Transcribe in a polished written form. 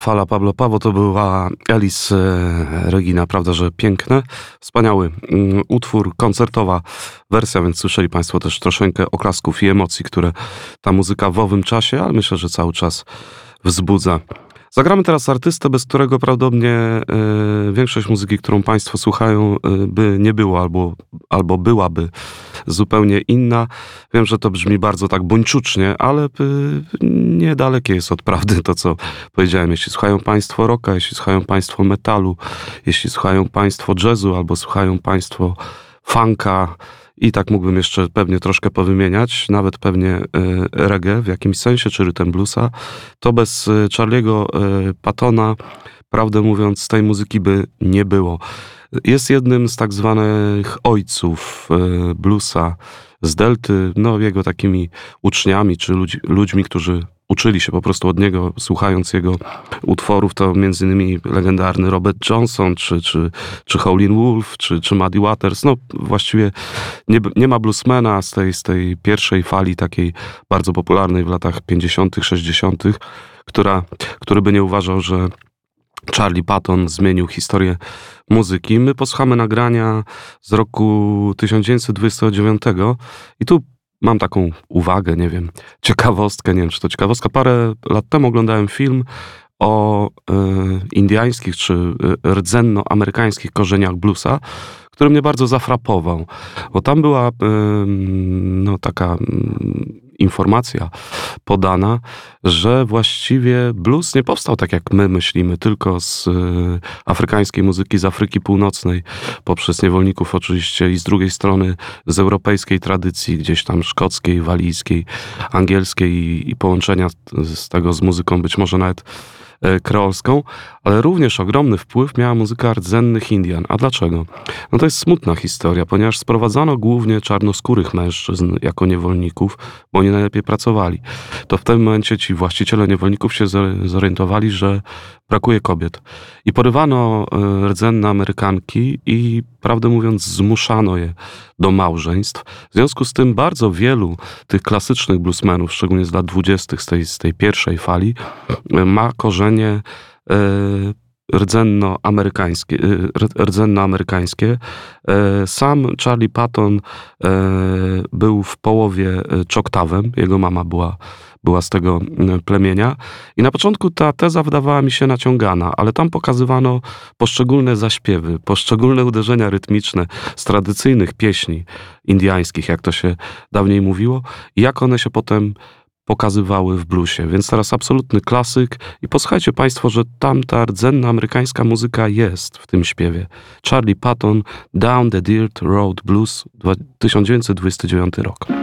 Fala Pablo Pawo to była Elis Regina, prawda, że piękne. Wspaniały utwór, koncertowa wersja, więc słyszeli Państwo też troszeczkę oklasków i emocji, które ta muzyka w owym czasie, ale myślę, że cały czas wzbudza. Zagramy teraz artystę, bez którego prawdopodobnie większość muzyki, którą Państwo słuchają, by nie było, albo byłaby zupełnie inna. Wiem, że to brzmi bardzo tak buńczucznie, ale niedalekie jest od prawdy to, co powiedziałem. Jeśli słuchają Państwo rocka, jeśli słuchają Państwo metalu, jeśli słuchają Państwo jazzu, albo słuchają Państwo funka, i tak mógłbym jeszcze pewnie troszkę powymieniać, nawet pewnie reggae w jakimś sensie, czy rytm bluesa, to bez Charliego Pattona, prawdę mówiąc, tej muzyki by nie było. Jest jednym z tak zwanych ojców bluesa z Delty, no jego takimi uczniami, czy ludźmi, którzy uczyli się po prostu od niego, słuchając jego utworów, to między innymi legendarny Robert Johnson, czy Howlin' Wolf, czy Muddy Waters. No właściwie nie ma bluesmana z tej pierwszej fali takiej bardzo popularnej w latach 50., 60., który by nie uważał, że Charlie Patton zmienił historię muzyki. My posłuchamy nagrania z roku 1929 i tu mam taką uwagę, nie wiem, ciekawostkę, nie wiem, czy to ciekawostka. Parę lat temu oglądałem film o indiańskich czy rdzennoamerykańskich korzeniach bluesa, który mnie bardzo zafrapował, bo tam była taka informacja podana, że właściwie blues nie powstał tak jak my myślimy, tylko z afrykańskiej muzyki, z Afryki Północnej, poprzez niewolników oczywiście, i z drugiej strony z europejskiej tradycji, gdzieś tam szkockiej, walijskiej, angielskiej i połączenia z tego z muzyką być może nawet kreolską, ale również ogromny wpływ miała muzyka rdzennych Indian. A dlaczego? No to jest smutna historia, ponieważ sprowadzano głównie czarnoskórych mężczyzn jako niewolników, bo oni najlepiej pracowali. To w tym momencie ci właściciele niewolników się zorientowali, że brakuje kobiet. I porywano rdzenne Amerykanki i, prawdę mówiąc, zmuszano je do małżeństw. W związku z tym bardzo wielu tych klasycznych bluesmenów, szczególnie z lat 20., z tej pierwszej fali, ma korzenie rdzennoamerykańskie. Sam Charlie Patton był w połowie Choctawem, jego mama była z tego plemienia. I na początku ta teza wydawała mi się naciągana, ale tam pokazywano poszczególne zaśpiewy, poszczególne uderzenia rytmiczne z tradycyjnych pieśni indyjskich, jak to się dawniej mówiło, i jak one się potem pokazywały w bluesie. Więc teraz absolutny klasyk i posłuchajcie Państwo, że tamta rdzenna amerykańska muzyka jest w tym śpiewie. Charlie Patton, Down the Dirt Road Blues, 1929 rok.